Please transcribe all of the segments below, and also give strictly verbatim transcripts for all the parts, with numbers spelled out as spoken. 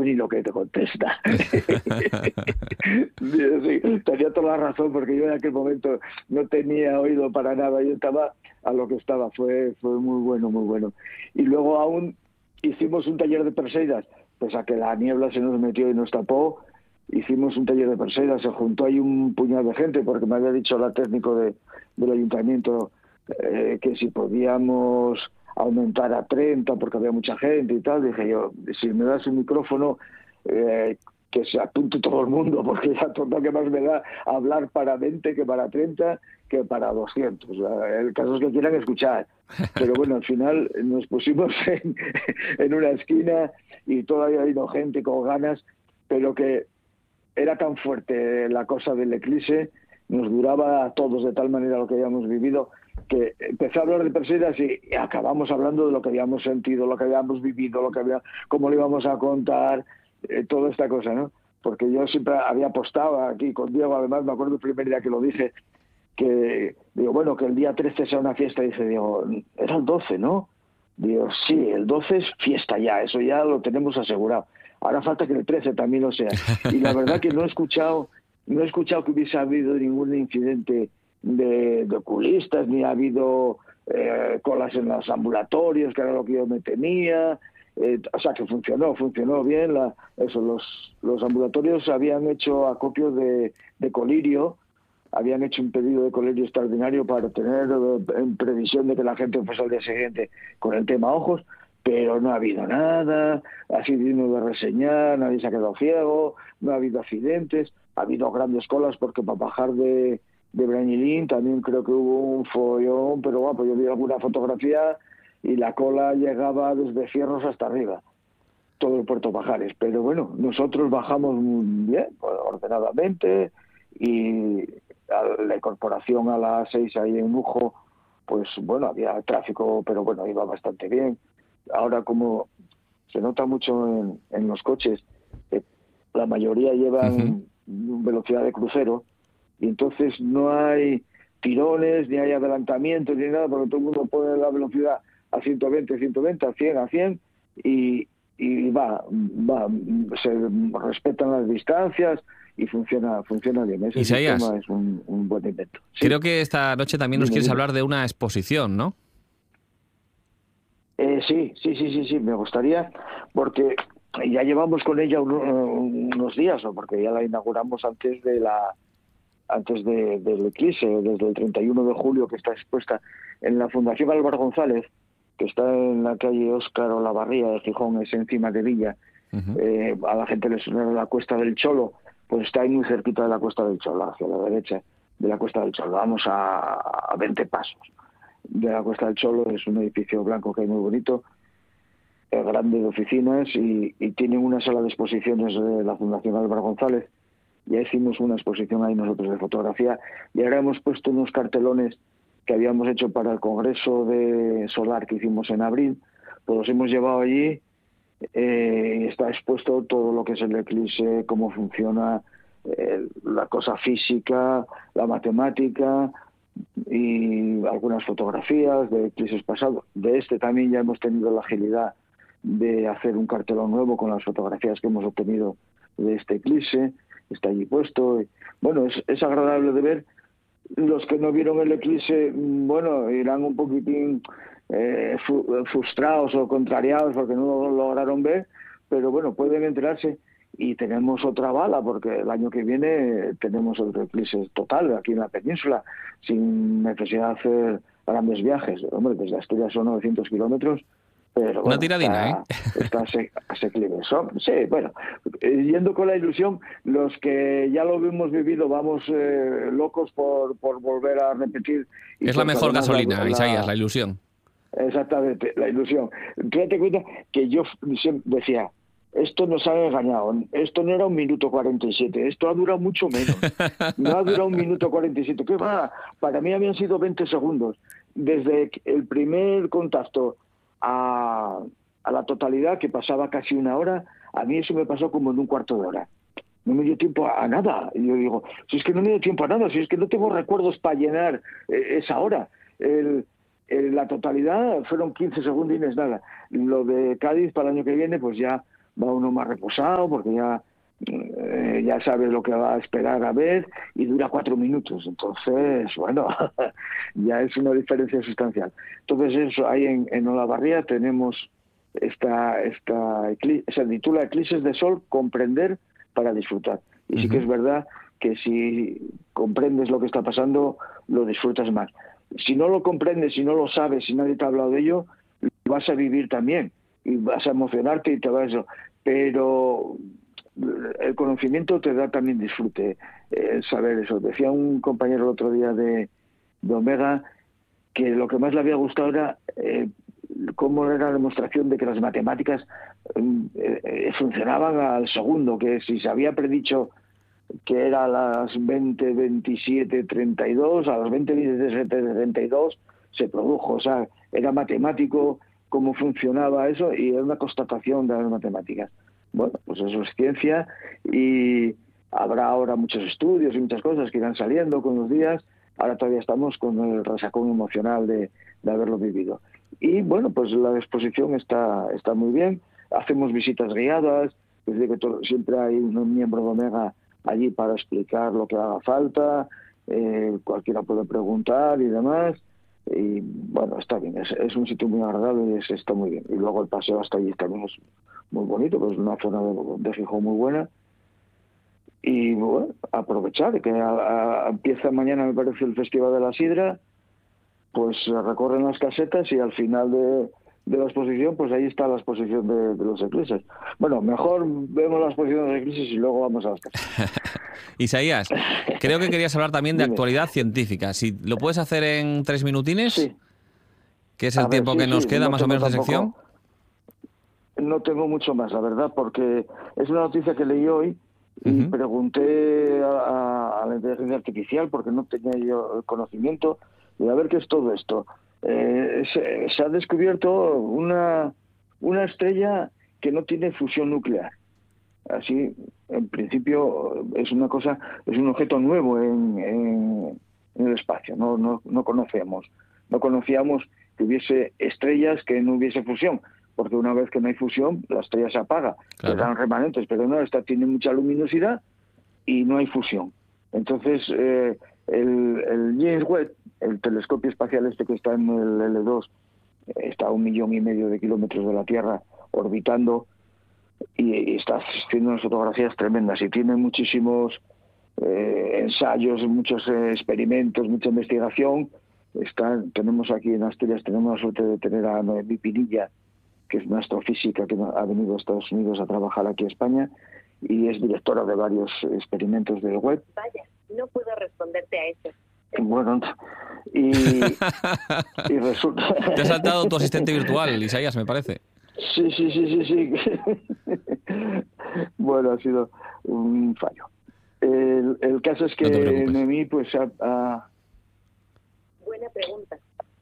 ni lo que te contesta. Sí, tenía toda la razón, porque yo en aquel momento no tenía oído para nada, yo estaba a lo que estaba, fue fue muy bueno, muy bueno. Y luego aún hicimos un taller de perseidas, pese a que la niebla se nos metió y nos tapó, hicimos un taller de perseidas, se juntó ahí un puñado de gente, porque me había dicho la técnico de, del ayuntamiento eh, que si podíamos aumentar a treinta, porque había mucha gente y tal. Dije yo, si me das un micrófono, eh, que se apunte todo el mundo, porque ya todo que más me da hablar para veinte que para treinta que para doscientos. El caso es que quieran escuchar. Pero bueno, al final nos pusimos en, en una esquina y todavía ha habido gente con ganas, pero que era tan fuerte la cosa del eclipse, nos duraba a todos de tal manera lo que habíamos vivido, que empecé a hablar de perseidas y acabamos hablando de lo que habíamos sentido, lo que habíamos vivido, lo que había, cómo le íbamos a contar, eh, toda esta cosa, ¿no? Porque yo siempre había apostado aquí con Diego, además me acuerdo el primer día que lo dije, que digo, bueno, que el día trece sea una fiesta, y dice, digo, era el doce, ¿no? Digo, sí, el doce es fiesta ya, eso ya lo tenemos asegurado. Ahora falta que el trece también lo sea. Y la verdad que no he escuchado, no he escuchado que hubiese habido ningún incidente de, de oculistas, ni ha habido eh, colas en los ambulatorios, que era lo que yo me temía. Eh, o sea, que funcionó, funcionó bien. La, eso, los, los ambulatorios habían hecho acopio de, de colirio, habían hecho un pedido de colirio extraordinario para tener en previsión de que la gente fuese al día siguiente con el tema ojos, pero no ha habido nada, ha sido digno de reseñar, nadie se ha quedado ciego, no ha habido accidentes, ha habido grandes colas, porque para bajar de, de Brañilín también creo que hubo un follón, pero bueno, pues yo vi alguna fotografía y la cola llegaba desde Fierros hasta arriba, todo el Puerto Pajares. Pero bueno, nosotros bajamos muy bien, ordenadamente, y a la incorporación a las seis ahí en Lujo, pues bueno, había tráfico, pero bueno, iba bastante bien. Ahora, como se nota mucho en, en los coches, eh, la mayoría llevan uh-huh. velocidad de crucero, y entonces no hay tirones, ni hay adelantamientos, ni nada, porque todo el mundo pone la velocidad a ciento veinte, ciento veinte, a cien, a cien, y, y va, va, se respetan las distancias y funciona funciona bien. Ese Isaías, sistema es un, un buen invento. ¿Sí? Creo que esta noche también nos dime, quieres dime. hablar de una exposición, ¿no? Eh, sí, sí, sí, sí, sí, me gustaría, porque ya llevamos con ella un, unos días, ¿no? Porque ya la inauguramos antes de la antes de, del eclipse, desde el treinta y uno de julio, que está expuesta en la Fundación Álvaro González, que está en la calle Óscar Olavarría de Gijón, es encima de Villa. Uh-huh. Eh, a la gente le suena la Cuesta del Cholo, pues está ahí muy cerquita de la Cuesta del Cholo, hacia la derecha de la Cuesta del Cholo. Vamos a, a veinte pasos de la Cuesta del Cholo. Es un edificio blanco que hay muy bonito, eh, grande, de oficinas, y, y tienen una sala de exposiciones de la Fundación Álvaro González. Ya hicimos una exposición ahí nosotros de fotografía, y ahora hemos puesto unos cartelones que habíamos hecho para el congreso de solar que hicimos en abril, pues los hemos llevado allí. Eh, está expuesto todo lo que es el eclipse, cómo funciona, eh, la cosa física, la matemática, y algunas fotografías de eclipses pasados. De este también ya hemos tenido la agilidad de hacer un cartelón nuevo con las fotografías que hemos obtenido de este eclipse. Está allí puesto. Bueno, es, es agradable de ver. Los que no vieron el eclipse, bueno, irán un poquitín eh, frustrados o contrariados porque no lo lograron ver, pero bueno, pueden enterarse. Y tenemos otra bala, porque el año que viene tenemos otro eclipse total aquí en la península, sin necesidad de hacer grandes viajes. Hombre, desde Asturias son novecientos kilómetros, pero bueno, una tiradina, está, ¿eh? está asequible. Sí, bueno, yendo con la ilusión, los que ya lo hemos vivido vamos eh, locos por, por volver a repetir. Y es la mejor gasolina, la, Isaías, la ilusión. Exactamente, la ilusión. Tú date cuenta que yo decía, esto nos ha engañado, esto no era un minuto cuarenta y siete, esto ha durado mucho menos, no ha durado un minuto cuarenta y siete, ¿qué va? Para mí habían sido veinte segundos, desde el primer contacto a, a la totalidad, que pasaba casi una hora, a mí eso me pasó como en un cuarto de hora, no me dio tiempo a, a nada. Y yo digo, si es que no me dio tiempo a nada, si es que no tengo recuerdos para llenar eh, esa hora. El, el, la totalidad fueron quince segundines, nada. Lo de Cádiz para el año que viene, pues ya va uno más reposado porque ya eh, ya sabe lo que va a esperar a ver, y dura cuatro minutos. Entonces, bueno, ya es una diferencia sustancial. Entonces, eso, ahí en, en Olavarría tenemos esta, esta se titula Eclipses de Sol, comprender para disfrutar. Y sí que es verdad que si comprendes lo que está pasando, lo disfrutas más. Si no lo comprendes, si no lo sabes, si nadie te ha hablado de ello, lo vas a vivir también y vas a emocionarte y te vas a eso. Pero el conocimiento te da también disfrute, el saber eso. Decía un compañero el otro día de, de Omega que lo que más le había gustado era eh, cómo era la demostración de que las matemáticas eh, eh, funcionaban al segundo, que si se había predicho que era a las veinte veintisiete treinta y dos, a las veinte veintisiete treinta y dos se produjo. O sea, era matemático cómo funcionaba eso, y era una constatación de las matemáticas. Bueno, pues eso es ciencia, y habrá ahora muchos estudios y muchas cosas que irán saliendo con los días. Ahora todavía estamos con el resacón emocional de, de haberlo vivido. Y bueno, pues la exposición está, está muy bien. Hacemos visitas guiadas, es decir, que todo, siempre hay un miembro de Omega allí para explicar lo que haga falta, eh, cualquiera puede preguntar y demás. Y bueno, está bien, es, es un sitio muy agradable y es, está muy bien. Y luego el paseo hasta allí también es muy bonito, pues es una zona de, de Gijón muy buena. Y bueno, aprovechar que a, a, empieza mañana, me parece, el Festival de la Sidra, pues se recorren las casetas y al final de, de la exposición, pues ahí está la exposición de, de los eclipses. Bueno, mejor vemos la exposición de los eclipses y luego vamos a las casetas. Isaías, creo que querías hablar también de Dime. actualidad científica. Si lo puedes hacer en tres minutines, Sí. que es el A tiempo ver, sí, que nos sí, queda no más o tengo menos de tampoco- sección. No tengo mucho más, la verdad, porque es una noticia que leí hoy y Ujú. pregunté a, a- a la inteligencia artificial, porque no tenía yo el conocimiento, de a ver qué es todo esto. Eh, se, se ha descubierto una, una estrella que no tiene fusión nuclear. Así, en principio, es una cosa, es un objeto nuevo en, en- en el espacio. No, no, no conocemos, no conocíamos que hubiese estrellas que no hubiese fusión, porque una vez que no hay fusión, la estrella se apaga, Claro. quedan remanentes, pero no, esta tiene mucha luminosidad y no hay fusión. Entonces, eh, el, el James Webb, el telescopio espacial este que está en el L dos, eh, está a un millón y medio de kilómetros de la Tierra orbitando, y, y está haciendo unas fotografías tremendas y tiene muchísimos eh, ensayos, muchos eh, experimentos, mucha investigación. Está, tenemos aquí en Asturias, tenemos la suerte de tener a Noemí Pinilla, que es una astrofísica que ha venido a Estados Unidos a trabajar aquí a España y es directora de varios experimentos del web. Vaya, no puedo responderte a eso. Bueno, y, y resulta... Te has saltado tu asistente virtual, Isaías, me parece. Sí, sí, sí, sí, sí. Bueno, ha sido un fallo. El, el caso es que No te preocupes. Noemí pues ha, ha, Buena pregunta.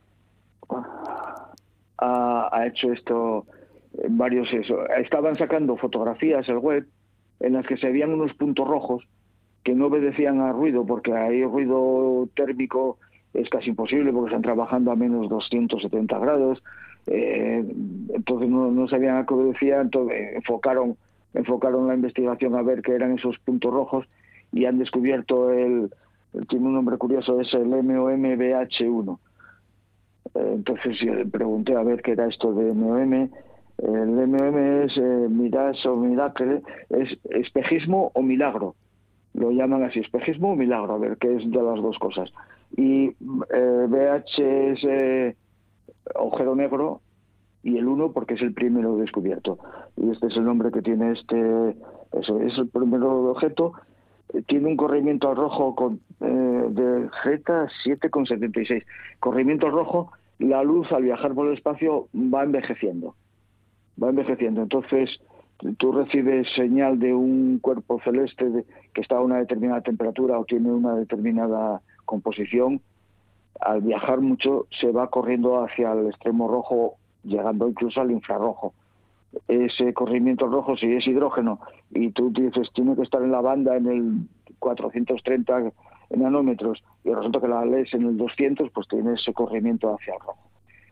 ha, ha hecho esto en varios eso. Estaban sacando fotografías el web en las que se veían unos puntos rojos que no obedecían a ruido, porque ahí ruido térmico es casi imposible porque están trabajando a menos doscientos setenta grados. Eh, entonces no, no sabían a qué obedecía, entonces enfocaron enfocaron la investigación a ver qué eran esos puntos rojos y han descubierto el, el tiene un nombre curioso, es el M O M B H uno. Eh, entonces yo le pregunté a ver qué era esto de M O M. El M O M es eh, Mirage o Miracle, es espejismo o milagro. Lo llaman así, espejismo o milagro, a ver qué es de las dos cosas. Y eh, B H es eh, agujero negro, y el uno porque es el primero descubierto. Y este es el nombre que tiene este, eso es el primer objeto. Tiene un corrimiento al rojo con, eh, de Zeta siete coma setenta y seis. Corrimiento al rojo, la luz al viajar por el espacio va envejeciendo. Va envejeciendo. Entonces, tú recibes señal de un cuerpo celeste de, que está a una determinada temperatura o tiene una determinada composición. Al viajar mucho, se va corriendo hacia el extremo rojo, llegando incluso al infrarrojo. Ese corrimiento rojo, si es hidrógeno y tú dices tiene que estar en la banda en el cuatrocientos treinta nanómetros y resulta que la lees en el doscientos, pues tiene ese corrimiento hacia el rojo.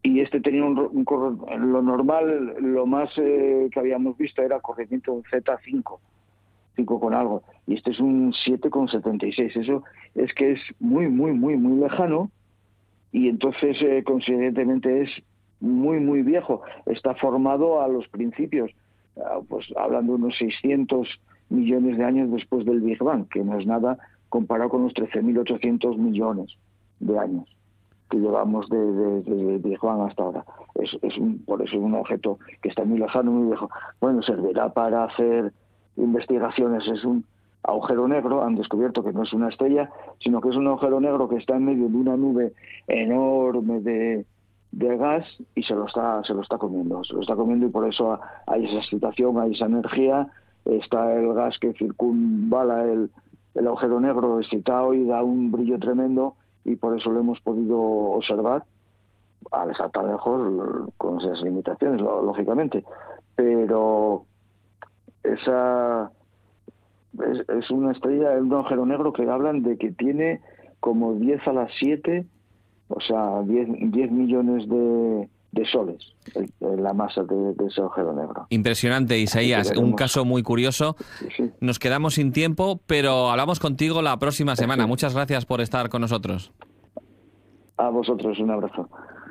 y este tenía un, un corre- lo normal, lo más eh, que habíamos visto era corrimiento de un Z cinco, cinco con algo, y este es un siete con setenta y seis. Eso es que es muy, muy, muy, muy lejano, y entonces eh, consiguientemente es muy, muy viejo. Está formado a los principios, ah, pues hablando de unos seiscientos millones de años después del Big Bang, que no es nada comparado con los trece mil ochocientos millones de años que llevamos de, de, de Big Bang hasta ahora. Es, es un, por eso es un objeto que está muy lejano, muy viejo. Bueno, servirá para hacer investigaciones. Es un agujero negro. Han descubierto que no es una estrella, sino que es un agujero negro que está en medio de una nube enorme de, de gas, y se lo está se lo está comiendo. Se lo está comiendo y por eso hay esa excitación, hay esa energía. Está el gas que circunvala el, el agujero negro excitado y da un brillo tremendo, y por eso lo hemos podido observar al estar tan lejos, con esas limitaciones, lógicamente. Pero esa es, es una estrella, es un agujero negro que hablan de que tiene como diez a las siete, o sea, diez millones de, de soles, el, la masa de, de ese agujero negro. Impresionante, Isaías. Un caso muy curioso. Sí, sí. Nos quedamos sin tiempo, pero hablamos contigo la próxima semana. Sí. Muchas gracias por estar con nosotros. A vosotros, un abrazo.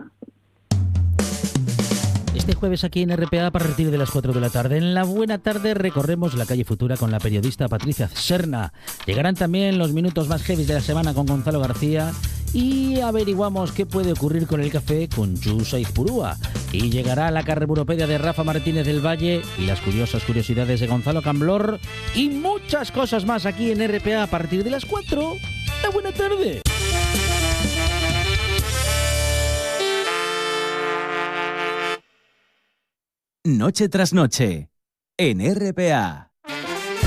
Este jueves aquí en R P A, a partir de las cuatro de la tarde, en la Buena Tarde, recorremos la calle Futura con la periodista Patricia Serna. Llegarán también los minutos más heavy de la semana con Gonzalo García y averiguamos qué puede ocurrir con el café con Yu Saizpurúa. Y llegará la carburopedia de Rafa Martínez del Valle y las curiosas curiosidades de Gonzalo Camblor y muchas cosas más aquí en R P A a partir de las cuatro. La Buena Tarde. Noche tras noche, en R P A.